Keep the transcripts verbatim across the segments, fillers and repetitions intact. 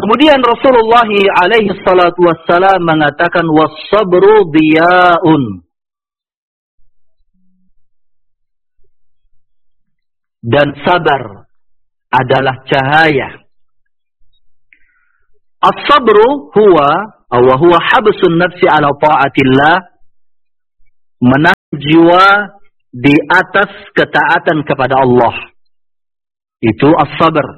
Kemudian Rasulullah alaihi salatu wassalam mengatakan was-sabru diya'un. Dan sabar adalah cahaya. As-sabru huwa wa huwa habsun nafsi ala ta'atillah, menahan jiwa di atas ketaatan kepada Allah. Itu as-sabr.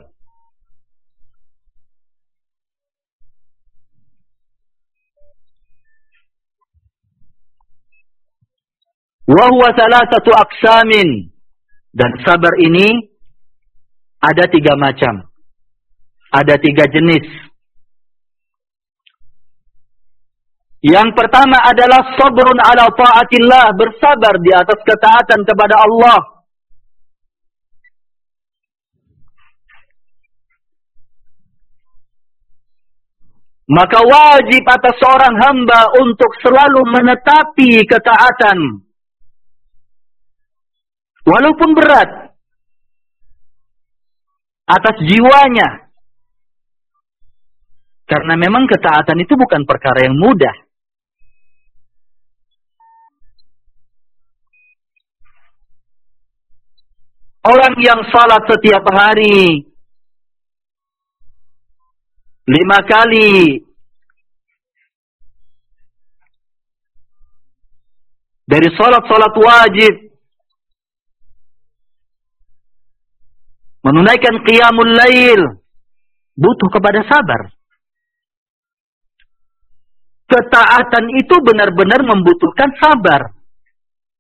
Wa huwa thalathatu aqsamin. Dan sabar ini ada tiga macam. Ada tiga jenis. Yang pertama adalah sabrun ala ta'atillah, bersabar di atas ketaatan kepada Allah. Maka wajib atas seorang hamba untuk selalu menetapi ketaatan. Walaupun berat atas jiwanya. Karena memang ketaatan itu bukan perkara yang mudah. Orang yang salat setiap hari lima kali dari salat-salat wajib, menunaikan qiyamul lail, butuh kepada sabar. Ketaatan itu benar-benar membutuhkan sabar.